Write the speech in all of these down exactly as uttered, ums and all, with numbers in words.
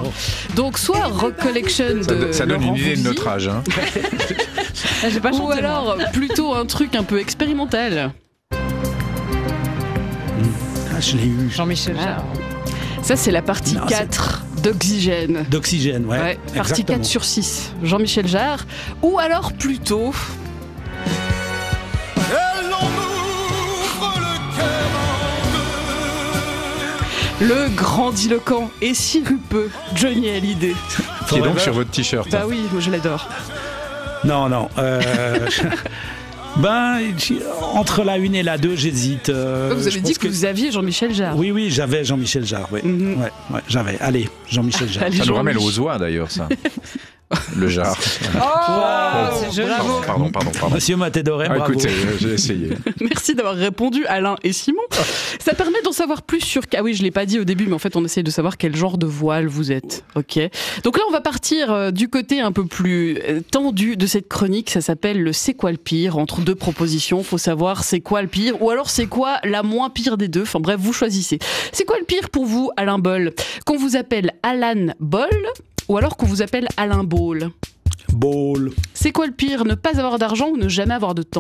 Donc soit Rock Collection de Ça, ça donne Laurent une idée de Voulzy, notre âge. Hein. J'ai pas ou chanté, moi. alors plutôt un truc un peu expérimental. Ah, je l'ai eu. Jean-Michel Jarre. Ça, c'est la partie Non, c'est- quatre d'Oxygène. D'oxygène, ouais. Ouais, partie exactement. quatre sur six, Jean-Michel Jarre. Ou alors plutôt le grandiloquent et sirupeux Johnny Hallyday. Qui est donc Forever. sur votre t-shirt. Bah oui, moi je l'adore. Non, non. euh, ben, j- entre la une et la deux, j'hésite. euh, vous je avez pense dit que, vous aviez Jean-Michel Jarre. Oui, oui, j'avais Jean-Michel Jarre, oui. Mhm. Ouais, ouais, j'avais. Allez, Jean-Michel Jarre. Allez, Ça nous Jean-Mich. ramène aux oies d'ailleurs, ça. Le jar. Oh, c'est joli. bravo. Pardon, pardon, pardon. Monsieur Matédoré, Ah, bravo. écoutez, euh, j'ai essayé. Merci d'avoir répondu, Alain et Simon. Ça permet d'en savoir plus sur... Ah oui, je l'ai pas dit au début, mais en fait, on essaye de savoir quel genre de voile vous êtes. Ok. Donc là, on va partir euh, du côté un peu plus euh, tendu de cette chronique. Ça s'appelle le C'est quoi le pire ? Entre deux propositions, faut savoir c'est quoi le pire, ou alors c'est quoi la moins pire des deux. Enfin bref, vous choisissez. C'est quoi le pire pour vous, Alain Boll ? Qu'on vous appelle Alan Boll, ou alors qu'on vous appelle Alain Ball ? Ball. C'est quoi le pire ? Ne pas avoir d'argent ou ne jamais avoir de temps ?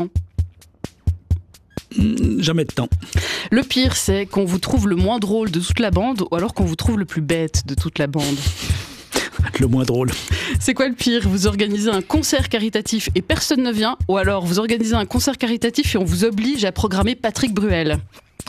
Mm, Jamais de temps. Le pire, c'est qu'on vous trouve le moins drôle de toute la bande ou alors qu'on vous trouve le plus bête de toute la bande. Le moins drôle. C'est quoi le pire ? Vous organisez un concert caritatif et personne ne vient, ou alors vous organisez un concert caritatif et on vous oblige à programmer Patrick Bruel.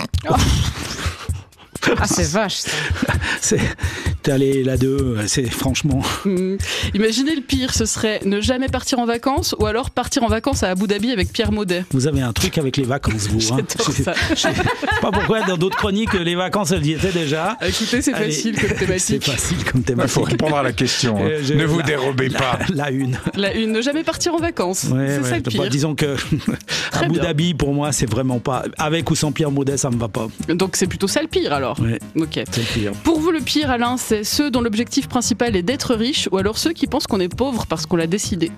Ah, c'est vache, ça. C'est. T'es allé la deux, c'est franchement. Hmm. Imaginez le pire, ce serait ne jamais partir en vacances ou alors partir en vacances à Abu Dhabi avec Pierre Maudet. Vous avez un truc avec les vacances, vous. Hein. J'adore ça. Je sais pas pourquoi dans d'autres chroniques, les vacances, elles y étaient déjà. Écoutez, c'est Allez. facile comme C'est thématique. facile comme Il thématique. faut répondre à la question. hein. Euh, je- Ne vous la- dérobez la- pas. La une. La une, ne jamais partir en vacances. Ouais, c'est ouais, ça le bah, pire. disons que Très Abu bien. Dhabi, pour moi, c'est vraiment pas. Avec ou sans Pierre Maudet, ça me va pas. Donc c'est plutôt ça le pire alors. Ouais, Ok. c'est le pire. Pour vous, le pire, Alain, c'est ceux dont l'objectif principal est d'être riche ou alors ceux qui pensent qu'on est pauvre parce qu'on l'a décidé.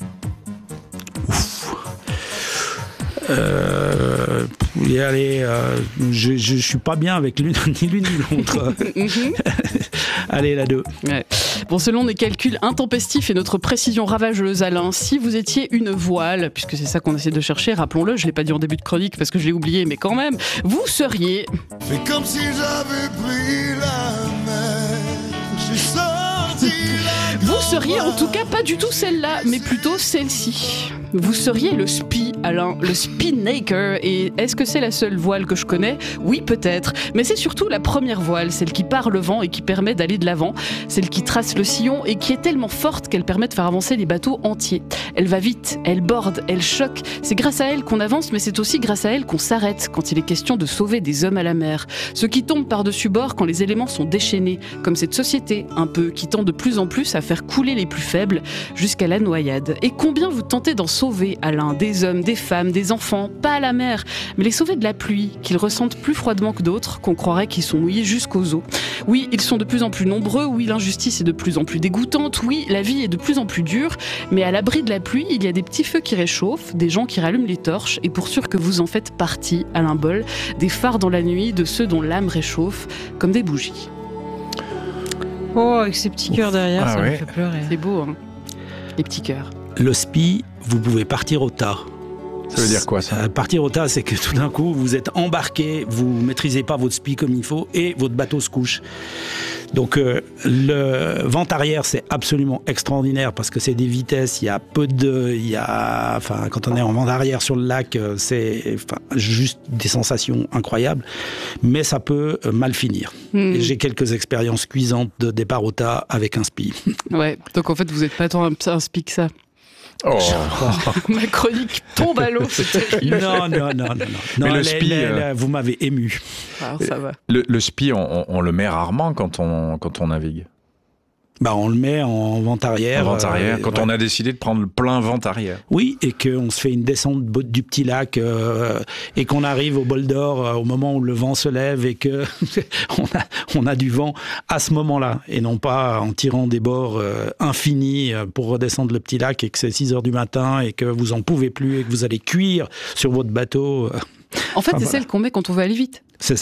Euh, et allez, euh, je, je suis pas bien avec l'une, ni l'une ni l'autre. Mhm. Allez, la deux. Ouais. Bon, selon des calculs intempestifs et notre précision ravageuse, Alain, si vous étiez une voile, puisque c'est ça qu'on essaie de chercher, rappelons-le, je l'ai pas dit en début de chronique parce que je l'ai oublié, mais quand même, vous seriez... C'est comme si j'avais pris la mer. J'ai sorti la Vous seriez en tout cas pas du tout celle-là, mais plutôt celle-ci. Vous seriez le spi, Alain, le spinnaker. Et est-ce que c'est la seule voile que je connais ? Oui, peut-être. Mais c'est surtout la première voile, celle qui part le vent et qui permet d'aller de l'avant. Celle qui trace le sillon et qui est tellement forte qu'elle permet de faire avancer les bateaux entiers. Elle va vite, elle borde, elle choque. C'est grâce à elle qu'on avance, mais c'est aussi grâce à elle qu'on s'arrête quand il est question de sauver des hommes à la mer. Ceux qui tombent par-dessus bord quand les éléments sont déchaînés, comme cette société, un peu, qui tend de plus en plus à faire couler les plus faibles jusqu'à la noyade. Et combien vous tentez d'en sauver, Alain, des hommes, des femmes, des enfants, pas à la mer, mais les sauver de la pluie, qu'ils ressentent plus froidement que d'autres, qu'on croirait qu'ils sont mouillés jusqu'aux os. Oui, ils sont de plus en plus nombreux, oui, l'injustice est de plus en plus dégoûtante, oui, la vie est de plus en plus dure, mais à l'abri de la pluie, il y a des petits feux qui réchauffent, des gens qui rallument les torches, et pour sûr que vous en faites partie, Alain Boll, des phares dans la nuit, de ceux dont l'âme réchauffe, comme des bougies. Oh, avec ces petits cœurs derrière, Ah ça ouais. me fait pleurer. C'est beau, hein, les petits cœurs. Le spi, vous pouvez partir au tas. Ça veut dire quoi, ça ? Euh, Partir au tas, c'est que tout d'un coup, vous êtes embarqué, vous maîtrisez pas votre spi comme il faut et votre bateau se couche. Donc, euh, le vent arrière, c'est absolument extraordinaire parce que c'est des vitesses, il y a peu de... Il y a, enfin, quand on est en vent arrière sur le lac, euh, c'est enfin, juste des sensations incroyables, mais ça peut euh, mal finir. Hmm. Et j'ai quelques expériences cuisantes de départ au tas avec un spi. Ouais, donc en fait, vous n'êtes pas tant un, un spi que ça. Oh. Ma chronique tombe à l'eau, c'est terrible. Non, non, non, non. non. Mais Non, le les- spi, les- euh, les- vous m'avez ému. Alors ça va. Le, le spi, on, on- on le met rarement quand on, quand on navigue. Bah, on le met en vent arrière. En vent arrière, euh, quand ouais. on a décidé de prendre le plein vent arrière. Oui, et qu'on se fait une descente bo- du petit lac euh, et qu'on arrive au bol d'or euh, au moment où le vent se lève et que on, a, on a du vent à ce moment-là et non pas en tirant des bords euh, infinis euh, pour redescendre le petit lac et que c'est six heures du matin et que vous en pouvez plus et que vous allez cuire sur votre bateau. euh, En fait, Enfin, c'est voilà. celle qu'on met quand on veut aller vite. c'est ça.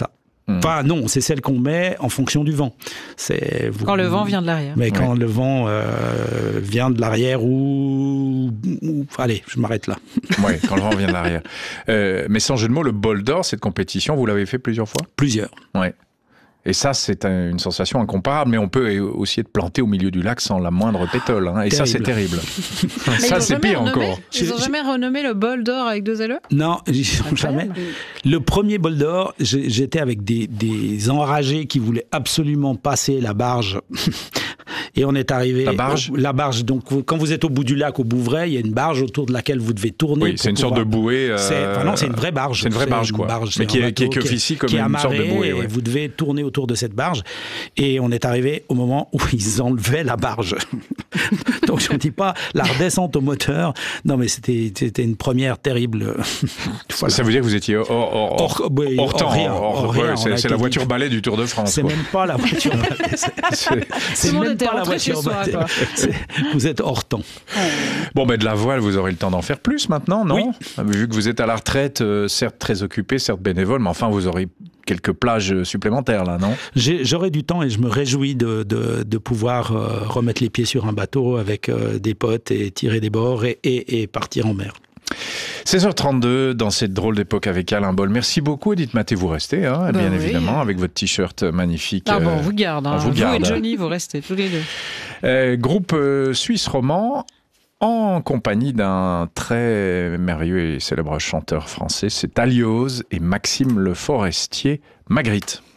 Mmh. Enfin non, c'est celle qu'on met en fonction du vent. C'est vous, Quand le vent vient de l'arrière. Mais quand Ouais. le vent euh, vient de l'arrière ou, ou allez, je m'arrête là. Oui, quand le vent vient de l'arrière. Euh, mais sans jeu de mots, le bol d'or, cette compétition, vous l'avez fait plusieurs fois ? Plusieurs. Ouais. Et ça, c'est un- une sensation incomparable, mais on peut aussi être planté au milieu du lac sans la moindre pétole. Hein, et ça, c'est terrible. Mais ils ça, ont c'est jamais pire renommé- encore. Ils n'ont J'ai- jamais renommé le bol d'or avec deux L E? Non, ils ont jamais. Le premier bol d'or, j'ai- j'étais avec des, des enragés qui voulaient absolument passer la barge. Et on est arrivé. La barge au- La barge. Donc, vous- quand vous êtes au bout du lac, au Bouvray, il y a une barge autour de laquelle vous devez tourner. Oui, pour c'est une sorte de pouvoir- bouée. euh, C'est, enfin non, c'est une vraie barge. C'est une vraie barge, quoi. barge, Mais c'est qui, un est, qui, est- bateau qui officie comme qui est une sorte de amarré bouée. et Ouais. vous devez tourner autour de cette barge. Et on est arrivé au moment où ils enlevaient la barge. Donc je ne dis pas la redescente au moteur. Non, mais c'était, c'était une première terrible. Voilà. Ça veut dire que vous étiez hors, hors, hors, Hors- oui, hors temps. hors rien, hors- hors ouais, rien, on c'est a c'est été la dit. voiture balai du Tour de France. C'est quoi. même pas la voiture. c'est, C'est- c'est le monde même était pas la rentré chez voiture. soi, balai. quoi. C'est- Vous êtes hors temps. Bon, ben de la voile, vous aurez le temps d'en faire plus maintenant, non ? Oui. Vu que vous êtes à la retraite, euh, certes très occupé, certes bénévole, mais enfin, vous aurez quelques plages supplémentaires, là, non ? J'ai- J'aurai du temps et je me réjouis de, de, de pouvoir euh, remettre les pieds sur un bateau avec euh, des potes et tirer des bords et, et, et partir en mer. seize heures trente-deux, dans cette drôle d'époque avec Alain Boll. Merci beaucoup, Edith Maté, vous restez, hein, Bah bien oui. évidemment, avec votre t-shirt magnifique. Ah bon, euh, on vous garde. Hein. on vous garde. et Johnny, vous restez tous les deux. euh, groupe euh, suisse roman, en compagnie d'un très merveilleux et célèbre chanteur français, c'est Aliose et Maxime Le Forestier, Magritte.